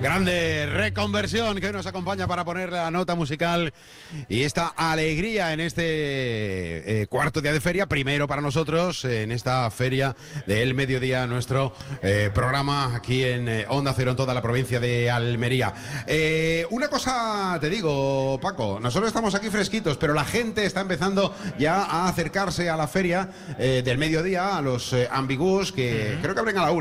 Grande reconversión que nos acompaña para poner la nota musical y esta alegría en este cuarto día de feria, primero para nosotros en esta feria del mediodía, nuestro programa aquí en Onda Cero en toda la provincia de Almería. Una cosa te digo, Paco, nosotros estamos aquí fresquitos, pero la gente está empezando ya a acercarse a la feria del mediodía, a los ambigús que creo que abren a la 1.